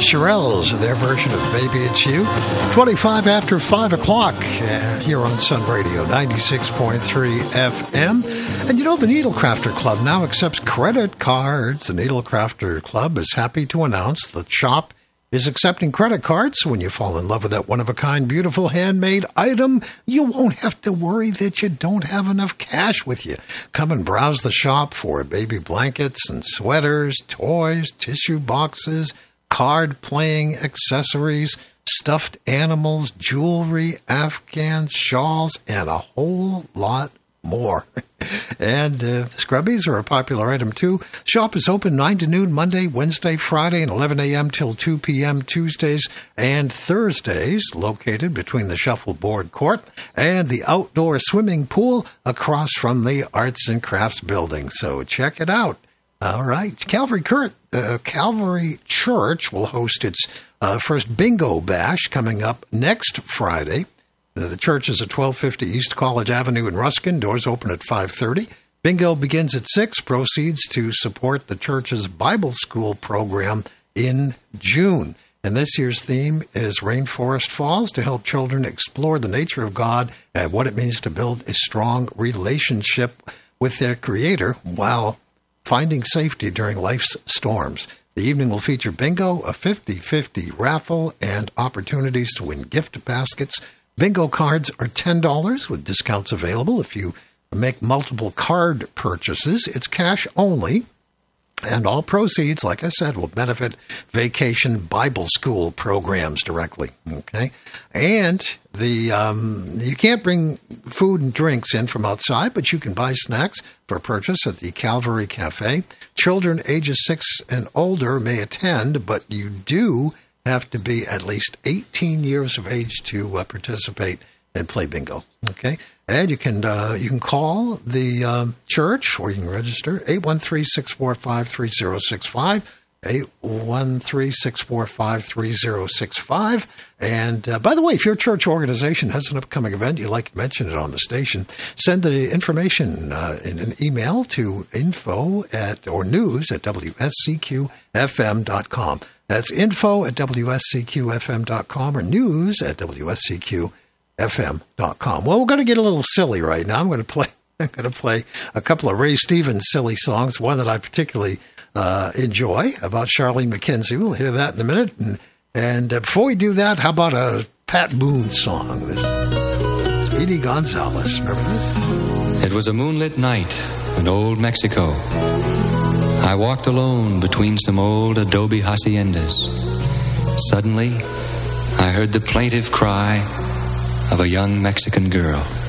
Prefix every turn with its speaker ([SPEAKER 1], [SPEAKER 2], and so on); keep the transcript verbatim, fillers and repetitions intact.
[SPEAKER 1] Shirelles, their version of Baby It's You. twenty-five after five o'clock uh, here on Sun Radio, ninety-six point three F M. And you know, the Needlecrafter Club now accepts credit cards. The Needlecrafter Club is happy to announce the shop is accepting credit cards. When you fall in love with that one-of-a-kind, beautiful handmade item, you won't have to worry that you don't have enough cash with you. Come and browse the shop for baby blankets and sweaters, toys, tissue boxes, card-playing accessories, stuffed animals, jewelry, Afghan shawls, and a whole lot more. And uh, scrubbies are a popular item, too. Shop is open nine to noon Monday, Wednesday, Friday, and eleven a.m. till two p.m. Tuesdays and Thursdays, located between the shuffleboard court and the outdoor swimming pool across from the Arts and Crafts building. So check it out. All right. Calvary, Cur- uh, Calvary Church will host its uh, first bingo bash coming up next Friday. The church is at twelve fifty East College Avenue in Ruskin. Doors open at five thirty. Bingo begins at six. Proceeds to support the church's Bible school program in June. And this year's theme is Rainforest Falls, to help children explore the nature of God and what it means to build a strong relationship with their Creator while finding safety during life's storms. The evening will feature bingo, a fifty-fifty raffle, and opportunities to win gift baskets. Bingo cards are ten dollars with discounts available if you make multiple card purchases. It's cash only, and all proceeds, like I said, will benefit Vacation Bible School programs directly. Okay, and the um, you can't bring food and drinks in from outside, but you can buy snacks for purchase at the Calvary Cafe. Children ages six and older may attend, but you do have to be at least eighteen years of age to uh, participate and play bingo. Okay, and you can uh, you can call the uh, church, or you can register eight one three, six four five, three zero six five. eight one three, six four five, three zero six five. And uh, by the way, if your church organization has an upcoming event, you'd like to mention it on the station, send the information uh, in an email to info at or news at W S C Q F M dot com. That's info at W S C Q F M dot com or news at W S C Q F M dot com. Well, we're going to get a little silly right now. I'm going to play I'm going to play a couple of Ray Stevens silly songs, one that I particularly uh, enjoy about Charlie McKenzie. We'll hear that in a minute. And, and uh, before we do that, how about a Pat Boone song? This Speedy Gonzales. Remember this?
[SPEAKER 2] It was a moonlit night in old Mexico. I walked alone between some old adobe haciendas. Suddenly, I heard the plaintive cry of a young Mexican girl.